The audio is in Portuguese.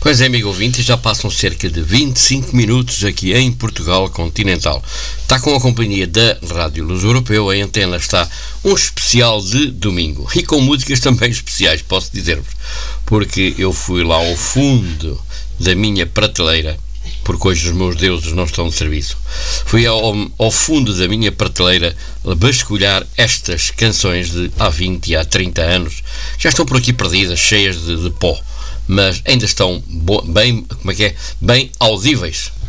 Pois é, amigo ouvinte, já passam cerca de 25 minutos aqui em Portugal Continental. Está com a companhia da Rádio Luz Europeu, a antena está um especial de domingo. E com músicas também especiais, posso dizer-vos. Porque eu fui lá ao fundo da minha prateleira, porque hoje os meus deuses não estão de serviço. Fui ao fundo da minha prateleira vasculhar estas canções de há 20 e há 30 anos. Já estão por aqui perdidas, cheias de pó, mas ainda estão bem audíveis.